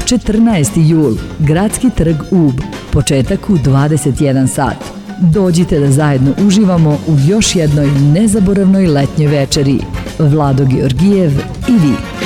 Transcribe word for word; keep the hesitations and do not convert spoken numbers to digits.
četrnaesti jul, Gradski trg Ub, početak u dvadeset jedan sat. Dođite da zajedno uživamo u još jednoj nezaboravnoj letnjoj večeri. Vlado Georgijev i vi.